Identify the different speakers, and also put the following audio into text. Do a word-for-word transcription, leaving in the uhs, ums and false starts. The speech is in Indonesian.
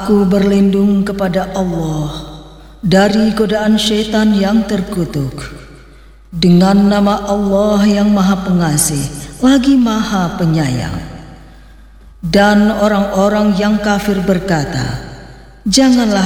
Speaker 1: Aku berlindung kepada Allah dari godaan syaitan yang terkutuk. Dengan nama Allah yang Maha Pengasih lagi Maha Penyayang. Dan orang-orang yang kafir berkata, janganlah